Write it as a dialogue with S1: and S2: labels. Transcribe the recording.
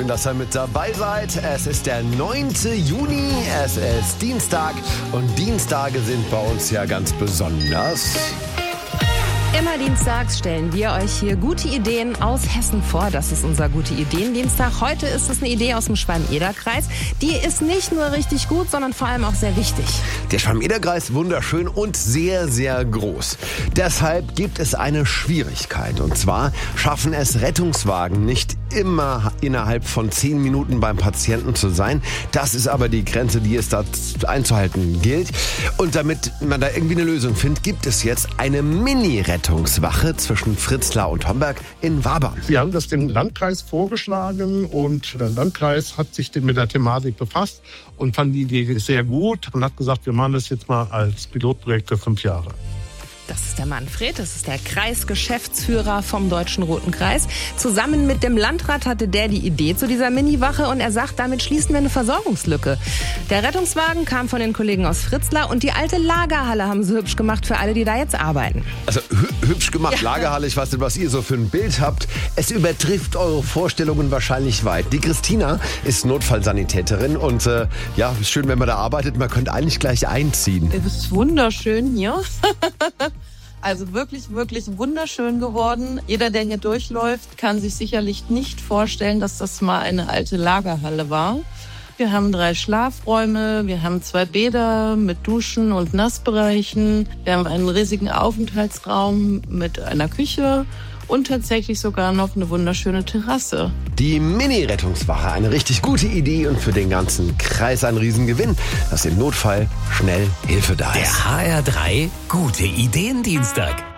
S1: schön, dass ihr mit dabei seid. Es ist der 9. Juni, es ist Dienstag und Dienstage sind bei uns ja ganz besonders.
S2: Immer dienstags stellen wir euch hier gute Ideen aus Hessen vor. Das ist unser Gute-Ideen-Dienstag. Heute ist es eine Idee aus dem Schwalm-Eder-Kreis. Die ist nicht nur richtig gut, sondern vor allem auch sehr wichtig.
S1: Der Schwalm-Eder-Kreis ist wunderschön und sehr, sehr groß. Deshalb gibt es eine Schwierigkeit. Und zwar schaffen es Rettungswagen nicht immer innerhalb von 10 Minuten beim Patienten zu sein. Das ist aber die Grenze, die es da einzuhalten gilt. Und damit man da irgendwie eine Lösung findet, gibt es jetzt eine Mini-Rettungswache zwischen Fritzlar und Homberg in Wabern.
S3: Wir haben das dem Landkreis vorgeschlagen und der Landkreis hat sich mit der Thematik befasst und fand die Idee sehr gut und hat gesagt, wir machen das jetzt mal als Pilotprojekt für 5 Jahre.
S2: Das ist der Manfred, das ist der Kreisgeschäftsführer vom Deutschen Roten Kreis. Zusammen mit dem Landrat hatte der die Idee zu dieser Miniwache und er sagt, damit schließen wir eine Versorgungslücke. Der Rettungswagen kam von den Kollegen aus Fritzlar und die alte Lagerhalle haben sie hübsch gemacht für alle, die da jetzt arbeiten.
S1: Also hübsch gemacht, ja. Lagerhalle, ich weiß nicht, was ihr so für ein Bild habt. Es übertrifft eure Vorstellungen wahrscheinlich weit. Die Christina ist Notfallsanitäterin und ja, ist schön, wenn man da arbeitet. Man könnte eigentlich gleich einziehen.
S4: Es ist wunderschön hier. Also wirklich, wirklich wunderschön geworden. Jeder, der hier durchläuft, kann sich sicherlich nicht vorstellen, dass das mal eine alte Lagerhalle war. Wir haben 3 Schlafräume, wir haben 2 Bäder mit Duschen und Nassbereichen. Wir haben einen riesigen Aufenthaltsraum mit einer Küche und tatsächlich sogar noch eine wunderschöne Terrasse.
S1: Die Mini-Rettungswache, eine richtig gute Idee und für den ganzen Kreis ein Riesengewinn, dass im Notfall schnell Hilfe da ist.
S5: Der HR3 Gute-Ideen-Dienstag.